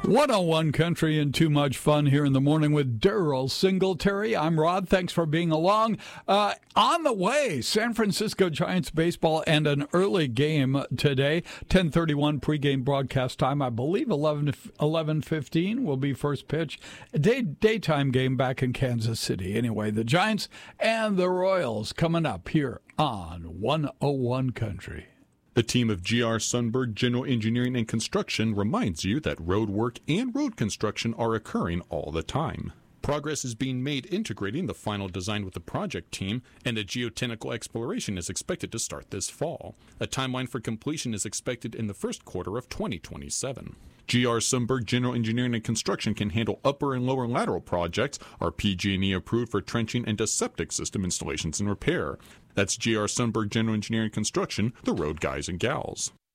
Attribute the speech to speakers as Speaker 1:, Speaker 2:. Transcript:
Speaker 1: 101 Country and Too Much Fun here in the morning with Daryl Singletary. I'm Rod. Thanks for being along. On the way, San Francisco Giants baseball and an early game today. 10:31 pregame broadcast time. I believe 11:15 will be first pitch. Daytime game back in Kansas City. Anyway, the Giants and the Royals coming up here on 101 Country.
Speaker 2: The team of G.R. Sundberg General Engineering and Construction reminds you that road work and road construction are occurring all the time. Progress is being made integrating the final design with the project team, and a geotechnical exploration is expected to start this fall. A timeline for completion is expected in the first quarter of 2027. G.R. Sundberg General Engineering and Construction can handle upper and lower lateral projects, are PG&E approved for trenching and septic system installations and repair. That's G.R. Sundberg General Engineering and Construction, the road guys and gals.